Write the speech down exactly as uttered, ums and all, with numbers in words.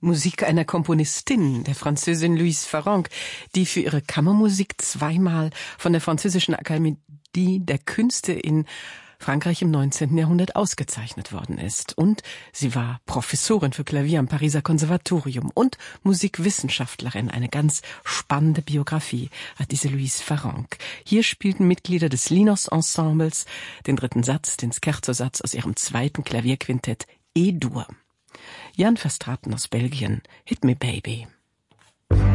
Musik einer Komponistin, der Französin Louise Farrenc, die für ihre Kammermusik zweimal von der Französischen Akademie der Künste in Frankreich im neunzehnten Jahrhundert ausgezeichnet worden ist. Und sie war Professorin für Klavier am Pariser Konservatorium und Musikwissenschaftlerin. Eine ganz spannende Biografie hat diese Louise Farrenc. Hier spielten Mitglieder des Linos-Ensembles den dritten Satz, den Scherzo-Satz aus ihrem zweiten Klavierquintett E-Dur. Jan Verstraeten aus Belgien, Hit Me Baby.